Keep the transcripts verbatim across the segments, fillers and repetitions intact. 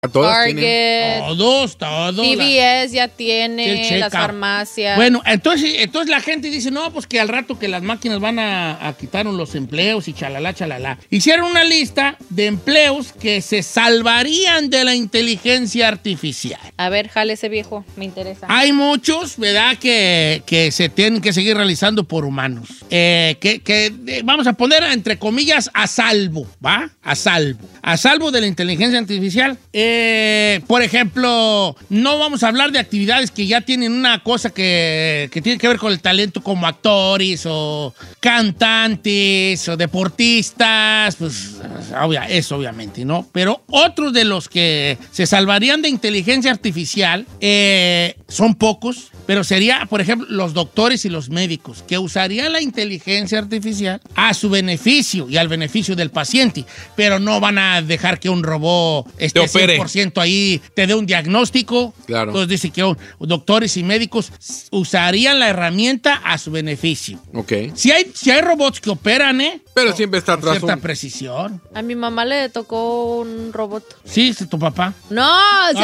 Todas Target, tienen. Todos, todos. C V S ya tiene, Sí, las checa. farmacias. Bueno, entonces, entonces la gente dice, no, pues que al rato que las máquinas van a, a quitar los empleos y chalala, chalala. Hicieron una lista de empleos que se salvarían de la inteligencia artificial. A ver, jale ese viejo, me interesa. Hay muchos, ¿verdad?, que, que se tienen que seguir realizando por humanos. Eh, que, que eh, vamos a poner, entre comillas, a salvo, ¿va? A salvo. A salvo de la inteligencia artificial. Eh, por ejemplo, no vamos a hablar de actividades que ya tienen una cosa que, que tiene que ver con el talento, como actores o cantantes o deportistas. Pues obvia, eso obviamente, ¿no? Pero otros de los que se salvarían de inteligencia artificial eh, son pocos. Pero sería, por ejemplo, los doctores y los médicos, que usarían la inteligencia artificial a su beneficio y al beneficio del paciente, pero no van a dejar que un robot esté cien por ciento ahí, te dé un diagnóstico. Claro. Entonces dice que oh, doctores y médicos usarían la herramienta a su beneficio. Ok. Si hay, si hay robots que operan, ¿eh? Pero siempre está Con atrás cierta un... precisión. A mi mamá le tocó un robot. Sí, es tu papá. ¡No, señor!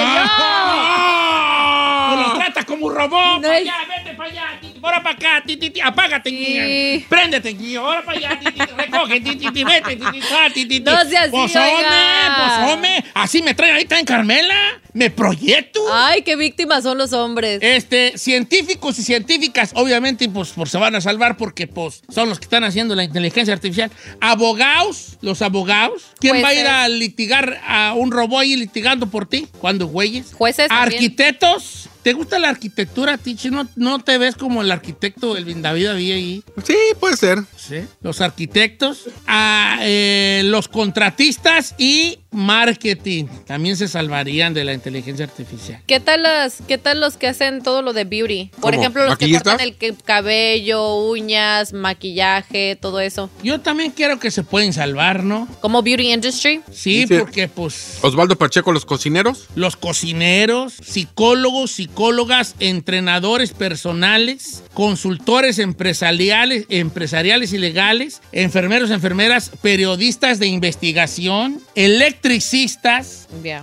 ¡Ah! ¡No! ¡Lo trata como un robot! No ¡Para es- allá, vete para allá! Titi, ¡ahora para acá! Titi, titi, ¡apágate, Sí. niña! ¡Préndete, niño! ¡Ahora para allá! Titi, recoge! Titi, titi, vete! Titi, ah, titi, No sea así, ¡Pues, oiga. hombre! ¡Pues, hombre! ¿Así me traen ahorita en Carmela? ¿Me proyecto? Ay, qué víctimas son los hombres. Este, científicos y científicas, obviamente, pues, pues se van a salvar porque, pues, son los que están haciendo la inteligencia artificial. Abogados, los abogados. ¿Quién Jueces. va a ir a litigar a un robot ahí litigando por ti? ¿Cuándo, güeyes? Jueces también. Arquitectos. ¿Te gusta la arquitectura, Tichi? ¿No, ¿No te ves como el arquitecto del David había ahí? Sí, puede ser. Sí. Los arquitectos, a, eh, los contratistas y marketing también se salvarían de la inteligencia artificial. ¿Qué tal, las, ¿Qué tal los que hacen todo lo de beauty? Por ¿Cómo? ejemplo, los que ¿Maquillistas? cortan el que- cabello, uñas, maquillaje, todo eso. Yo también quiero que se pueden salvar, ¿no? Como beauty industry. Sí, Dice- porque pues Osvaldo Pacheco, los cocineros. los cocineros, psicólogos, psicólogas, entrenadores personales, consultores empresariales, empresariales y legales, enfermeros, enfermeras, periodistas de investigación, electricistas, Ya.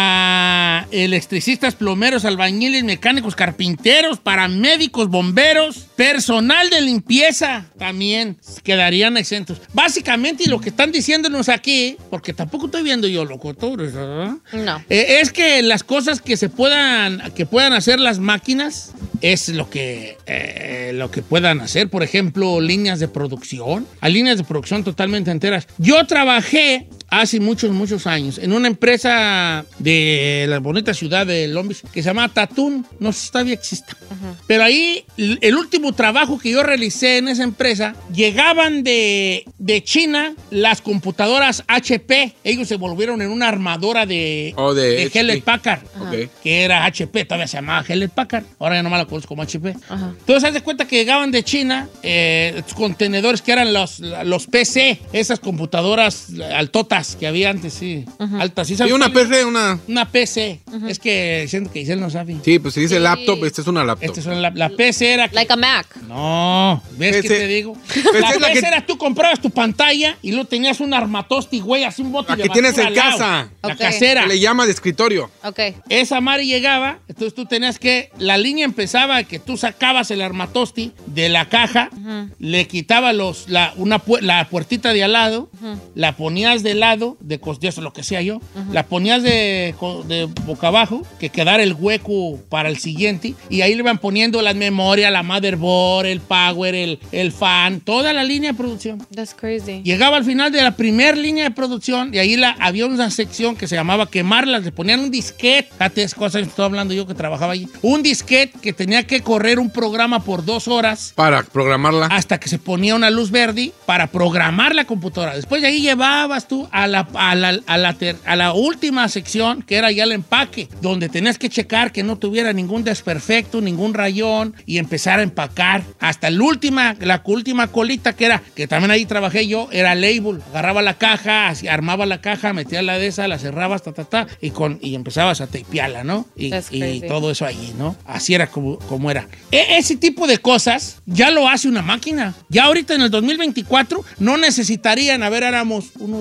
a electricistas, plomeros, albañiles, mecánicos, carpinteros, paramédicos, bomberos, personal de limpieza también quedarían exentos. Básicamente, y lo que están diciéndonos aquí, porque tampoco estoy viendo yo locutores, ¿verdad? No. Eh, es que las cosas que se puedan, que puedan hacer las máquinas es lo que, eh, lo que puedan hacer. Por ejemplo, líneas de producción. Hay líneas de producción totalmente enteras. Yo trabajé hace muchos, muchos años en una empresa de la bonita ciudad de Long Beach que se llama Tatún. No sé si todavía existe. Pero ahí, l- el último trabajo que yo realicé en esa empresa, llegaban de, de China las computadoras H P. Ellos se volvieron en una armadora de, Oh, de de H P. Hewlett Packard. Ok. Que era H P, todavía se llamaba Hewlett Packard. Ahora ya nomás la conozco como H P. Ajá. Entonces, haz de cuenta que llegaban de China eh, contenedores que eran los, los P C, esas computadoras altotas que había antes, sí. Altas, ¿sí Y sabes una cuál es? P C, una... Una P C. Es que siento que Giselle no sabe. Sí, pues si dice Sí. laptop, esta es una laptop. Esta es la, la P C era... que- Like a Mac. No, ¿ves P qué C. te digo? Pues La es la P C que- era tú comprabas tu pantalla y luego tenías un armatosti, güey, así un bote La de que tienes basura en al lado. casa. La Ok. casera. Se le llama de escritorio. Ok. Esa madre llegaba, entonces tú tenías que, la línea empezaba que tú sacabas el armatosti de la caja, le quitabas los, la, una, pu- la puertita de al lado, la ponías de lado, de costillas o lo que sea yo, la ponías de, co- de boca abajo, que quedara el hueco para el siguiente, y ahí le iban poniendo la memoria, la motherboard, el power, el, el fan, toda la línea de producción. That's crazy. Llegaba al final de la primera línea de producción y ahí la, había una sección que se llamaba quemarlas. Le ponían un disquete. Fíjate, es cosa que estoy hablando yo que trabajaba allí. Un disquete que tenía que correr un programa por dos horas Para programarla. hasta que se ponía una luz verde para programar la computadora. Después de ahí llevabas tú a la, a la, a la, ter- a la última sección, que era ya el empaque, donde tenías que checar que no tuviera ningún desperfecto, ningún rayón, y empezar a empacar. Hasta la última, la última colita que era, que también ahí trabajé yo, era label. Agarraba la caja, así, armaba la caja, metía la de esa, la cerrabas, ta, ta, ta, y, con, y empezabas a tapearla, ¿no? Y, That's y crazy. todo eso allí, ¿no? Así era como, como era. E- ese tipo de cosas ya lo hace una máquina. Ya ahorita en el dos mil veinticuatro no necesitarían, a ver, éramos uno, dos, tres,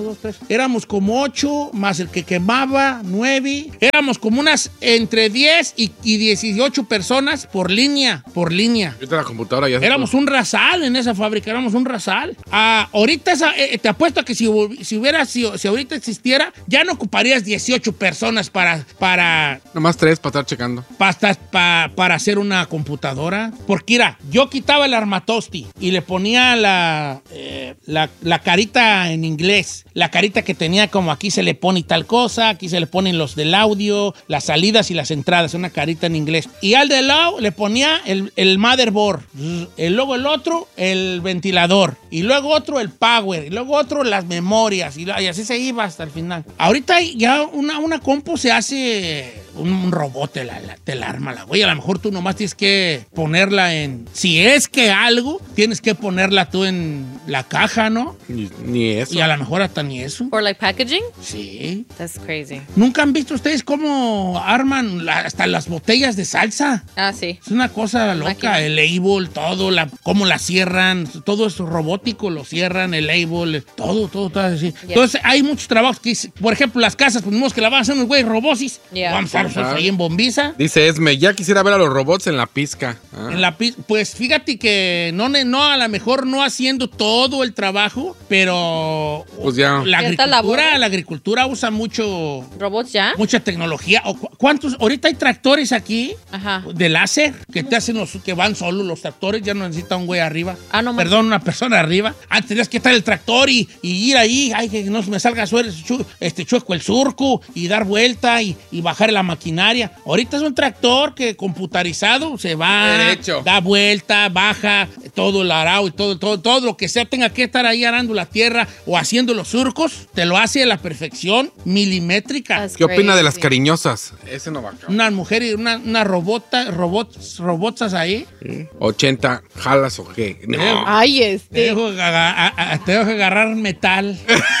éramos como ocho, más el que quemaba, nueve. Éramos como unas entre diez y, y dieciocho personas por línea, por línea. Ahorita la computadora ya... Éramos un rasal en esa fábrica, éramos un rasal. Ah, ahorita esa, eh, te apuesto a que si, si hubiera, si, si ahorita existiera, ya no ocuparías dieciocho personas para... para Nomás tres para estar checando. Para, para, para hacer una computadora. Porque mira, yo quitaba el armatosti y le ponía la, eh, la, la carita en inglés. La carita que tenía como aquí se le pone tal cosa, aquí se le ponen los del audio, las salidas y las entradas, una carita en inglés. Y al de lado le ponía el, el motherboard. Y luego el otro, el ventilador. Y luego otro, el power. Y luego otro, las memorias. Y, y así se iba hasta el final. Ahorita ya una, una compu se hace... Un, un robot te la, la, te la arma la güey. A lo mejor tú nomás tienes que ponerla en... Si es que algo, tienes que ponerla tú en la caja, ¿no? Ni, ni eso. Y a lo mejor hasta ni eso. Or like packaging? Sí. That's crazy. ¿Nunca han visto ustedes cómo arman la, hasta las botellas de salsa? Ah, sí. Es una cosa loca. Máquina. El label, todo, la, cómo la cierran, todo es robótico, lo cierran, el label, todo, todo, todo así. Yeah. Entonces, hay muchos trabajos que, por ejemplo, las casas, ponemos que la van a hacer unos güeyes robosis. Yeah. Vamos a estar ahí en bombiza. Dice Esme, ya quisiera ver a los robots en la pizca. Ah. En la pizca. Pues fíjate que no, no, a lo mejor no haciendo todo el trabajo, pero pues ya. La agricultura, la agricultura usa mucho robots ya. Mucha tecnología. ¿Cuántos? Ahorita hay tractores aquí. Ajá. De láser que te hacen los que van solos los tractores, ya no necesita un güey arriba. Ah, no. Perdón, una persona arriba. Antes tenías que estar el tractor y, y ir ahí, ay, que no me salga suerte, este chueco el surco y dar vuelta y, y bajar la maquinaria. Ahorita es un tractor que computarizado se va, derecho, da vuelta, baja todo el arao y todo, todo, todo lo que sea tenga que estar ahí arando la tierra o haciendo los surcos, te lo hace a la perfección milimétrica. That's ¿Qué crazy. opina de las cariñosas? Ese no va a acabar. Una mujer y una, una robota, robots, robotsas ahí. Sí. ochenta, ¿jalas o qué? No. Ay, este. Te dejo, a, a, a, te dejo agarrar metal.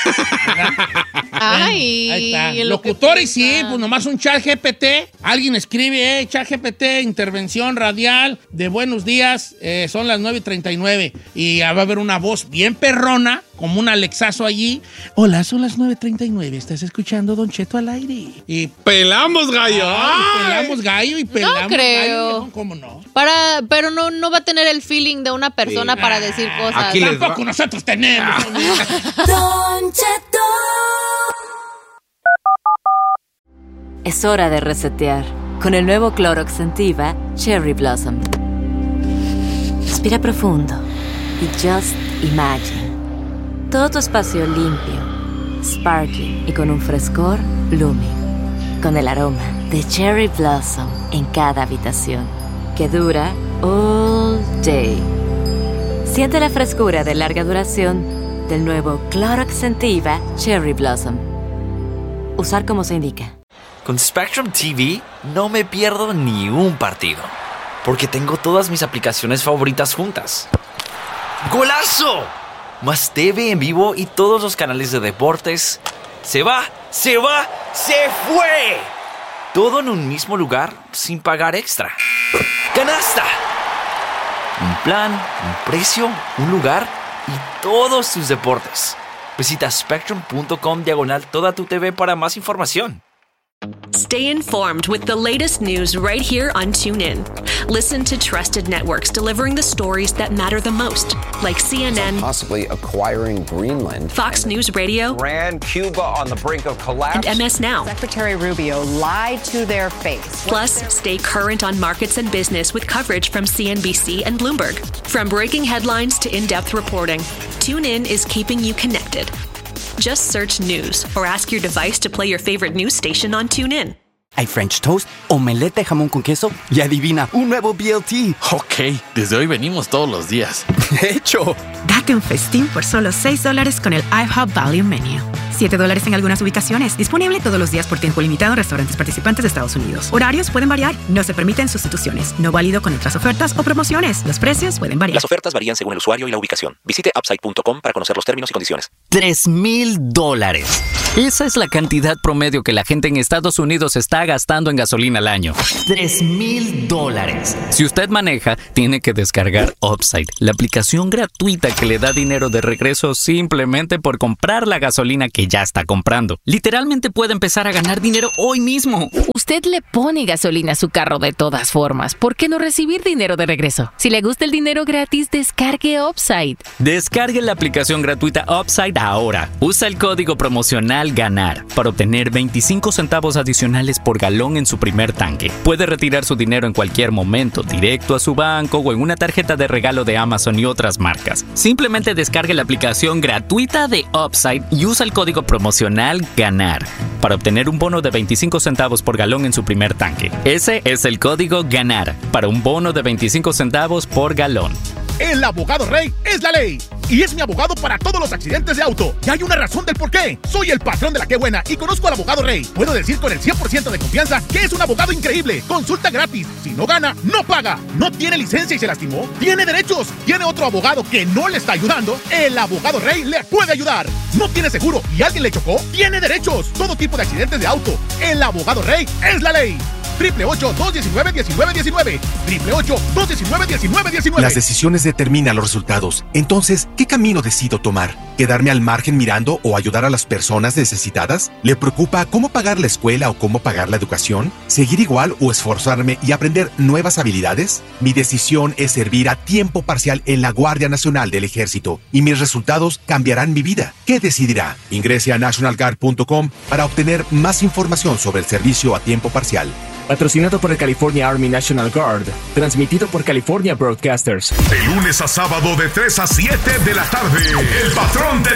Ay. Ahí está. Locutores, sí, pues nomás un chat G P T. Alguien escribe, eh, chat G P T, intervención radial de buenos días, eh, son las nueve y treinta y nueve. Y va a haber una voz bien perrona, como un Alexazo allí. Hola, son las nueve y treinta y nueve, estás escuchando Don Cheto al aire. Y ¡pelamos gallo! Ay, pelamos gallo y pelamos no creo. gallo. ¿Cómo no? Para, pero no, no va a tener el feeling de una persona sí. para decir cosas. Aquí les Tampoco va. nosotros tenemos. Don Cheto. Es hora de resetear con el nuevo Clorox Scentiva Cherry Blossom. Respira profundo y just imagine. Todo tu espacio limpio, sparkling y con un frescor blooming. Con el aroma de Cherry Blossom en cada habitación, que dura all day. Siente la frescura de larga duración del nuevo Clorox Scentiva Cherry Blossom. Usar como se indica. Con Spectrum T V no me pierdo ni un partido, porque tengo todas mis aplicaciones favoritas juntas. ¡Golazo! Más T V en vivo y todos los canales de deportes. ¡Se va! ¡Se va! ¡Se fue! Todo en un mismo lugar sin pagar extra. ¡Canasta! Un plan, un precio, un lugar y todos tus deportes. Visita spectrum.com diagonal toda tu T V para más información. Stay informed with the latest news right here on TuneIn. Listen to trusted networks delivering the stories that matter the most, like C N N, possibly acquiring Greenland, Fox News Radio, Iran, Cuba on the brink of collapse, and M S Now. Secretary Rubio lied to their face. Plus, stay current on markets and business with coverage from C N B C and Bloomberg. From breaking headlines to in-depth reporting, TuneIn is keeping you connected. Just search news or ask your device to play your favorite news station on TuneIn. Hay French toast, omelette de jamón con queso y adivina, un nuevo B L T. Ok, desde hoy venimos todos los días. ¡Hecho! Date un festín por solo seis dólares con el IHOP Value Menu. siete dólares en algunas ubicaciones. Disponible todos los días por tiempo limitado en restaurantes participantes de Estados Unidos. Horarios pueden variar. No se permiten sustituciones. No válido con otras ofertas o promociones. Los precios pueden variar. Las ofertas varían según el usuario y la ubicación. Visite upside punto com para conocer los términos y condiciones. Tres mil dólares. Esa es la cantidad promedio que la gente en Estados Unidos está gastando en gasolina al año. Tres mil dólares. Si usted maneja, tiene que descargar Upside, la aplicación gratuita que le da dinero de regreso simplemente por comprar la gasolina que que ya está comprando. Literalmente puede empezar a ganar dinero hoy mismo. Usted le pone gasolina a su carro de todas formas. ¿Por qué no recibir dinero de regreso? Si le gusta el dinero gratis, descargue Upside. Descargue la aplicación gratuita Upside ahora. Usa el código promocional GANAR para obtener veinticinco centavos adicionales por galón en su primer tanque. Puede retirar su dinero en cualquier momento, directo a su banco o en una tarjeta de regalo de Amazon y otras marcas. Simplemente descargue la aplicación gratuita de Upside y usa el código promocional GANAR para obtener un bono de veinticinco centavos por galón en su primer tanque. Ese es el código GANAR para un bono de veinticinco centavos por galón. El abogado Rey es la ley. Y es mi abogado para todos los accidentes de auto. Y hay una razón del por qué. Soy el patrón de la Qué Buena y conozco al abogado Rey. Puedo decir con el cien por ciento de confianza que es un abogado increíble. Consulta gratis. Si no gana, no paga. No tiene licencia y se lastimó. Tiene derechos. Tiene otro abogado que no le está ayudando. El abogado Rey le puede ayudar. No tiene seguro y alguien le chocó. Tiene derechos. Todo tipo de accidentes de auto. El abogado Rey es la ley. Triple ocho, dos diecinueve, diecinueve diecinueve. Triple ocho, dos diecinueve, diecinueve diecinueve. Las decisiones determinan los resultados. Entonces, ¿qué camino decido tomar? ¿Quedarme al margen mirando o ayudar a las personas necesitadas? ¿Le preocupa cómo pagar la escuela o cómo pagar la educación? ¿Seguir igual o esforzarme y aprender nuevas habilidades? Mi decisión es servir a tiempo parcial en la Guardia Nacional del Ejército y mis resultados cambiarán mi vida. ¿Qué decidirá? Ingrese a national guard punto com para obtener más información sobre el servicio a tiempo parcial. Patrocinado por el California Army National Guard. Transmitido por California Broadcasters. De lunes a sábado de tres a siete de la tarde. El patrón de